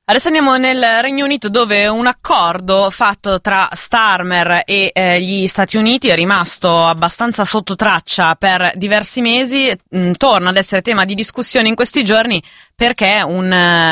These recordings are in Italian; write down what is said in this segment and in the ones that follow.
Adesso andiamo nel Regno Unito, dove un accordo fatto tra Starmer e gli Stati Uniti è rimasto abbastanza sotto traccia per diversi mesi, torna ad essere tema di discussione in questi giorni perché un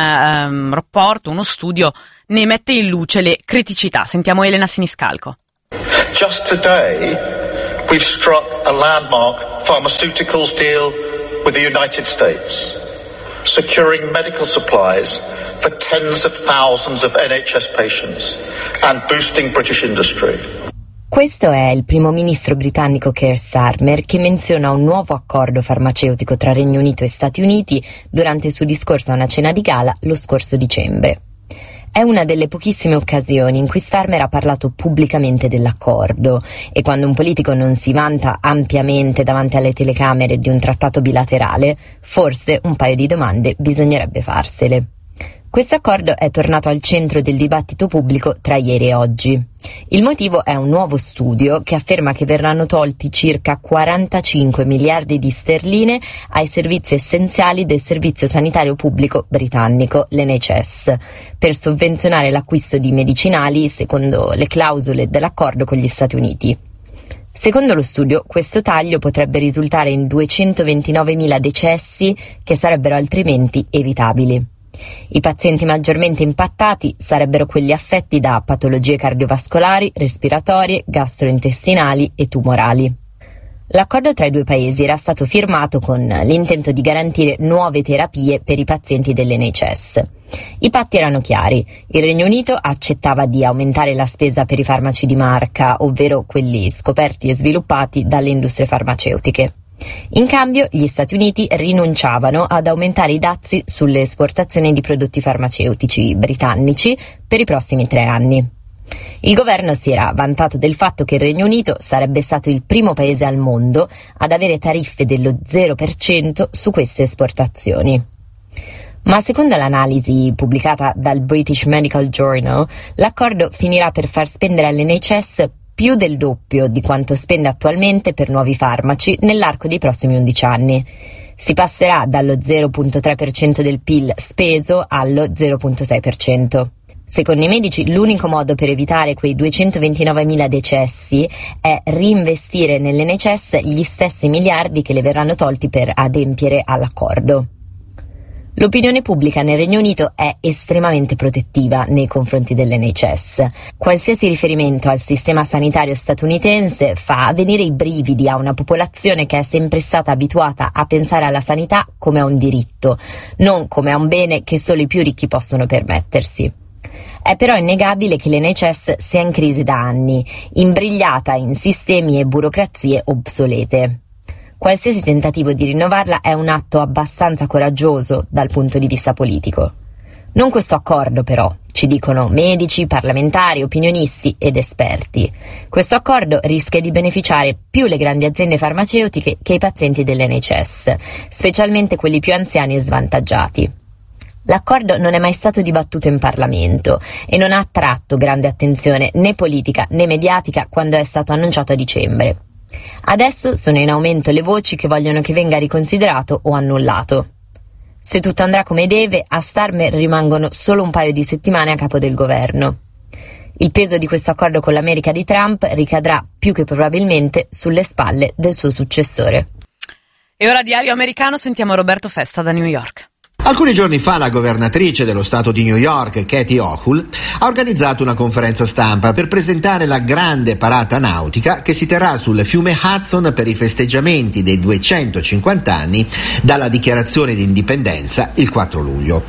rapporto, uno studio ne mette in luce le criticità. Sentiamo Elena Siniscalco. Just today we've struck a landmark pharmaceuticals deal with the United States, securing medical supplies for tens of thousands of NHS patients and boosting British industry. Questo è il primo ministro britannico Keir Starmer che menziona un nuovo accordo farmaceutico tra Regno Unito e Stati Uniti durante il suo discorso a una cena di gala lo scorso dicembre. È una delle pochissime occasioni in cui Starmer ha parlato pubblicamente dell'accordo, e quando un politico non si vanta ampiamente davanti alle telecamere di un trattato bilaterale, forse un paio di domande bisognerebbe farsele. Questo accordo è tornato al centro del dibattito pubblico tra ieri e oggi. Il motivo è un nuovo studio che afferma che verranno tolti circa 45 miliardi di sterline ai servizi essenziali del servizio sanitario pubblico britannico, l'NHS, per sovvenzionare l'acquisto di medicinali secondo le clausole dell'accordo con gli Stati Uniti. Secondo lo studio, questo taglio potrebbe risultare in 229.000 decessi che sarebbero altrimenti evitabili. I pazienti maggiormente impattati sarebbero quelli affetti da patologie cardiovascolari, respiratorie, gastrointestinali e tumorali. L'accordo tra i due paesi era stato firmato con l'intento di garantire nuove terapie per i pazienti dell'NHS. I patti erano chiari: il Regno Unito accettava di aumentare la spesa per i farmaci di marca, ovvero quelli scoperti e sviluppati dalle industrie farmaceutiche. In cambio, gli Stati Uniti rinunciavano ad aumentare i dazi sulle esportazioni di prodotti farmaceutici britannici per i prossimi 3 anni. Il governo si era vantato del fatto che il Regno Unito sarebbe stato il primo paese al mondo ad avere tariffe dello 0% su queste esportazioni. Ma secondo l'analisi pubblicata dal British Medical Journal, l'accordo finirà per far spendere all'NHS più del doppio di quanto spende attualmente per nuovi farmaci nell'arco dei prossimi 11 anni. Si passerà dallo 0,3% del PIL speso allo 0,6%. Secondo i medici, l'unico modo per evitare quei 229.000 decessi è reinvestire nell'NHS gli stessi miliardi che le verranno tolti per adempiere all'accordo. L'opinione pubblica nel Regno Unito è estremamente protettiva nei confronti dell'NHS. Qualsiasi riferimento al sistema sanitario statunitense fa venire i brividi a una popolazione che è sempre stata abituata a pensare alla sanità come a un diritto, non come a un bene che solo i più ricchi possono permettersi. È però innegabile che l'NHS sia in crisi da anni, imbrigliata in sistemi e burocrazie obsolete. Qualsiasi tentativo di rinnovarla è un atto abbastanza coraggioso dal punto di vista politico. Non questo accordo, però, ci dicono medici, parlamentari, opinionisti ed esperti. Questo accordo rischia di beneficiare più le grandi aziende farmaceutiche che i pazienti dell'NHS, specialmente quelli più anziani e svantaggiati. L'accordo non è mai stato dibattuto in Parlamento e non ha attratto grande attenzione né politica né mediatica quando è stato annunciato a dicembre. Adesso sono in aumento le voci che vogliono che venga riconsiderato o annullato. Se tutto andrà come deve, a Starmer rimangono solo un paio di settimane a capo del governo. Il peso di questo accordo con l'America di Trump ricadrà più che probabilmente sulle spalle del suo successore. E ora diario americano, sentiamo Roberto Festa da New York. Alcuni giorni fa la governatrice dello stato di New York, Kathy Hochul, ha organizzato una conferenza stampa per presentare la grande parata nautica che si terrà sul fiume Hudson per i festeggiamenti dei 250 anni dalla dichiarazione di indipendenza il 4 luglio.